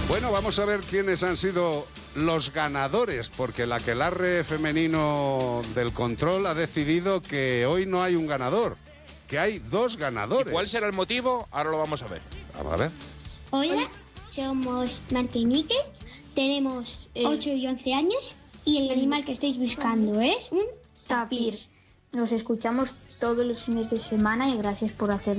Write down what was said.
Bueno, vamos a ver quiénes han sido los ganadores, porque el aquelarre femenino del control ha decidido que hoy no hay un ganador, que hay 2 ganadores. ¿Y cuál será el motivo? Ahora lo vamos a ver. Vamos a ver. Hola, somos Marta y Miquel, tenemos 8 y 11 años y el animal que estáis buscando es un tapir. Nos escuchamos todos los fines de semana y gracias por hacer